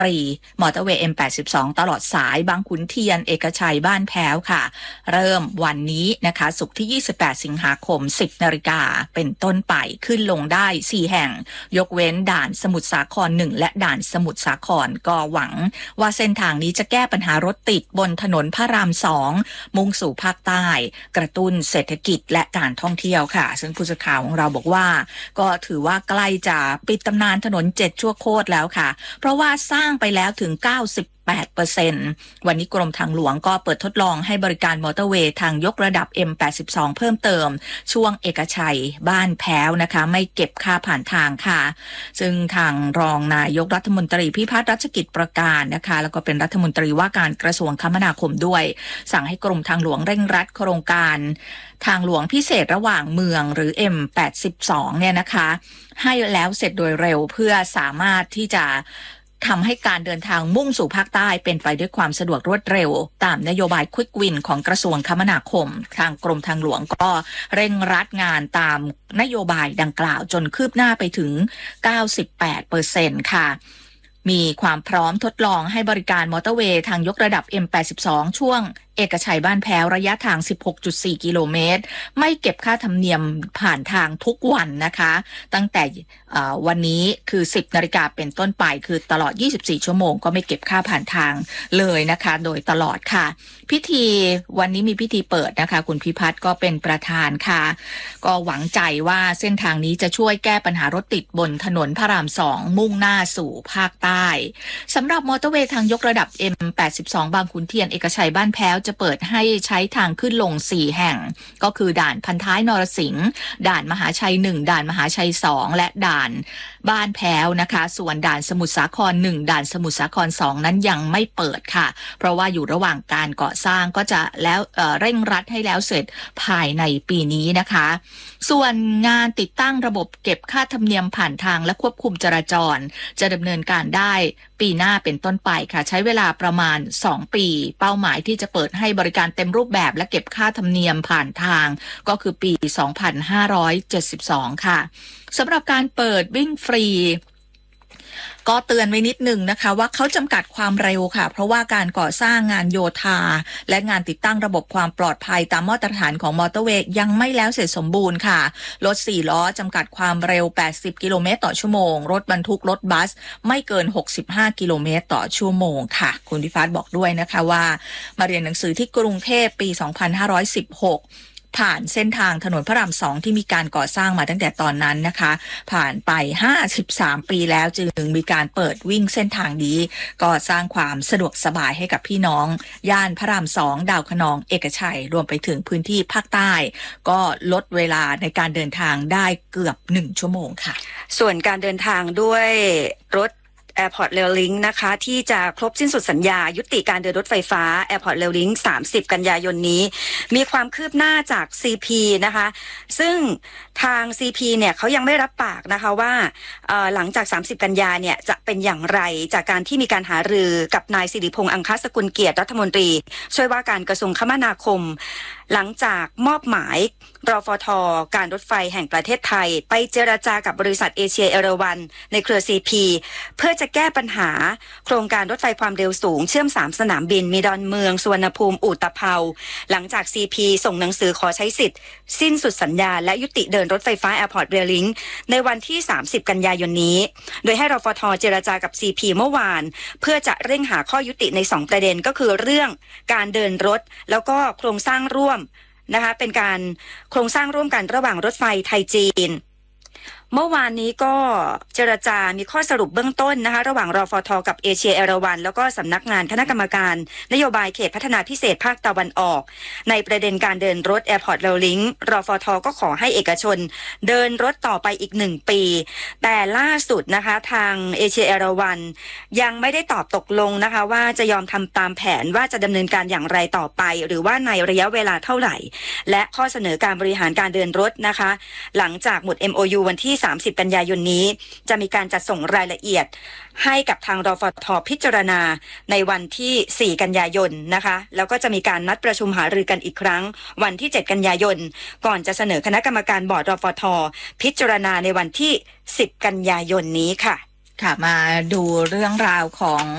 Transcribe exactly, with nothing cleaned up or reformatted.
รีมอเตอร์เวย์ เอ็ม แปดสิบสอง ตลอดสายบางขุนเทียนเอกชัยบ้านแพ้วค่ะเริ่มวันนี้นะคะศุกร์ที่ยี่สิบแปดสิงหาคม สิบนาฬิกาเป็นต้นไปขึ้นลงได้สี่แห่งยกเว้นด่านสมุทรสาครหนึ่งและด่านสมุทรสาครก็หวังว่าเส้นทางนี้จะแก้ปัญหารถติดบนถนนพระรามสองมุ่งสู่ภาคใต้กระตุ้นเศรษฐกิจและการท่องเที่ยวค่ะซึ่งผู้สื่อข่าวของเราบอกว่าก็ถือว่าใกล้จะปิดตำนานถนนเจ็ดชั่วโคตรแล้วค่ะเพราะว่าสร้างไปแล้วถึง เก้าสิบแปดเปอร์เซ็นต์ วันนี้กรมทางหลวงก็เปิดทดลองให้บริการมอเตอร์เวย์ทางยกระดับ เอ็ม แปดสิบสอง เพิ่มเติมช่วงเอกชัยบ้านแพ้วนะคะไม่เก็บค่าผ่านทางค่ะซึ่งทางรองนายกรัฐมนตรีพิพัฒน์รัชกิจประการนะคะแล้วก็เป็นรัฐมนตรีว่าการกระทรวงคมนาคมด้วยสั่งให้กรมทางหลวงเร่งรัดโครงการทางหลวงพิเศษระหว่างเมืองหรือ เอ็ม แปดสิบสอง เนี่ยนะคะให้แล้วเสร็จโดยเร็วเพื่อสามารถที่จะทำให้การเดินทางมุ่งสู่ภาคใต้เป็นไปด้วยความสะดวกรวดเร็วตามนโยบายควิกวินของกระทรวงคมนาคมทางกรมทางหลวงก็เร่งรัดงานตามนโยบายดังกล่าวจนคืบหน้าไปถึง เก้าสิบแปดเปอร์เซ็นต์ ค่ะมีความพร้อมทดลองให้บริการมอเตอร์เวย์ทางยกระดับ เอ็ม แปดสิบสอง ช่วงเอกชัยบ้านแพ้วระยะทาง สิบหกจุดสี่ กิโลเมตรไม่เก็บค่าธรรมเนียมผ่านทางทุกวันนะคะตั้งแต่วันนี้คือ สิบนาฬิกาเป็นต้นไปคือตลอดยี่สิบสี่ชั่วโมงก็ไม่เก็บค่าผ่านทางเลยนะคะโดยตลอดค่ะพิธีวันนี้มีพิธีเปิดนะคะคุณพิพัฒน์ก็เป็นประธานค่ะก็หวังใจว่าเส้นทางนี้จะช่วยแก้ปัญหารถติดบนถนนพระรามสองมุ่งหน้าสู่ภาคใต้สำหรับมอเตอร์เวย์ทางยกระดับ เอ็ม แปดสิบสอง บางขุนเทียนเอกชัยบ้านแพ้วจะเปิดให้ใช้ทางขึ้นลงสี่แห่งก็คือด่านพันท้ายนรสิงห์ด่านมหาชัยหนึ่งด่านมหาชัยสองและด่านบ้านแพ้วนะคะส่วนด่านสมุทรสาครหนึ่งด่านสมุทรสาครสองนั้นยังไม่เปิดค่ะเพราะว่าอยู่ระหว่างการก่อสร้างก็จะแล้วเอ่อเร่งรัดให้แล้วเสร็จภายในปีนี้นะคะส่วนงานติดตั้งระบบเก็บค่าธรรมเนียมผ่านทางและควบคุมจราจรจะดำเนินการได้ปีหน้าเป็นต้นไปค่ะใช้เวลาประมาณสองปีเป้าหมายที่จะเปิดให้บริการเต็มรูปแบบและเก็บค่าธรรมเนียมผ่านทางก็คือปีสองพันห้าร้อยเจ็ดสิบสองค่ะสำหรับการเปิดวิ่งฟรีก็เตือนไว้นิดนึงนะคะว่าเขาจำกัดความเร็วค่ะเพราะว่าการก่อสร้างงานโยธาและงานติดตั้งระบบความปลอดภัยตามมาตรฐานของมอเตอร์เวย์ยังไม่แล้วเสร็จสมบูรณ์ค่ะรถสี่ล้อจำกัดความเร็วแปดสิบกิโลเมตรต่อชั่วโมงรถบรรทุกรถบัสไม่เกินหกสิบห้ากิโลเมตรต่อชั่วโมงค่ะคุณพิพัฒน์บอกด้วยนะคะว่ามาเรียนหนังสือที่กรุงเทพปีสองพันห้าร้อยสิบหกผ่านเส้นทางถนนพระรามสองที่มีการก่อสร้างมาตั้งแต่ตอนนั้นนะคะผ่านไปห้าสิบสามปีแล้วจึงมีการเปิดวิ่งเส้นทางนี้ก็สร้างความสะดวกสบายให้กับพี่น้องย่านพระรามสองดาวคะนองเอกชัยรวมไปถึงพื้นที่ภาคใต้ก็ลดเวลาในการเดินทางได้เกือบหนึ่งชั่วโมงค่ะส่วนการเดินทางด้วยรถAirport Rail Link นะคะที่จะครบสิ้นสุดสัญญายุติการเดินรถไฟฟ้า Airport Rail Link สามสิบกันยายนนี้มีความคืบหน้าจาก ซี พี นะคะซึ่งทาง ซี พี เนี่ยเขายังไม่รับปากนะคะว่าหลังจากสามสิบกันยาเนี่ยจะเป็นอย่างไรจากการที่มีการหารือกับนายสิริพงษ์อังคสกุลเกียรติรัฐมนตรีช่วยว่าการกระทรวงคมนาคมหลังจากมอบหมายรฟท.การรถไฟแห่งประเทศไทยไปเจรจากับบริษัทเอเชียเอราวันในเครือ ซี พี เพื่อจะแก้ปัญหาโครงการรถไฟความเร็วสูงเชื่อมสามสนามบินมีดอนเมืองสุวรรณภูมิอุตภเปาหลังจาก ซี พี ส่งหนังสือขอใช้สิทธิ์สิ้นสุดสัญญาและยุติเดินรถไฟฟ้า Airport Rail Link ในวันที่สามสิบกันยายนนี้โดยให้รฟท.เจรจากับ ซี พี เมื่อวานเพื่อจะเร่งหาข้อยุติในสองประเด็นก็คือเรื่องการเดินรถแล้วก็โครงสร้างร่วมนะคะเป็นการโครงสร้างร่วมกันระหว่างรถไฟไทยจีนเมื่อวานนี้ก็เจรจามีข้อสรุปเบื้องต้นนะคะระหว่างรฟท.กับเอเชียเอราวันแล้วก็สำนักงานคณะกรรมการนโยบายเขตพัฒนาพิเศษภาคตะวันออกในประเด็นการเดินรถ Airport Rail Link รฟท.ก็ขอให้เอกชนเดินรถต่อไปอีกหนึ่งปีแต่ล่าสุดนะคะทางเอเชียเอราวันยังไม่ได้ตอบตกลงนะคะว่าจะยอมทำตามแผนว่าจะดำเนินการอย่างไรต่อไปหรือว่าในระยะเวลาเท่าไหร่และข้อเสนอการบริหารการเดินรถนะคะหลังจากหมด เอ็ม โอ ยู วันที่สามสิบกันยายนนี้จะมีการจัดส่งรายละเอียดให้กับทางรฟท.พิจารณาในวันที่สี่กันยายนนะคะแล้วก็จะมีการนัดประชุมหารือกันอีกครั้งวันที่เจ็ดกันยายนก่อนจะเสนอคณะกรรมการบอร์ดรฟท.พิจารณาในวันที่สิบกันยายนนี้ค่ะค่ะมาดูเรื่องราวของ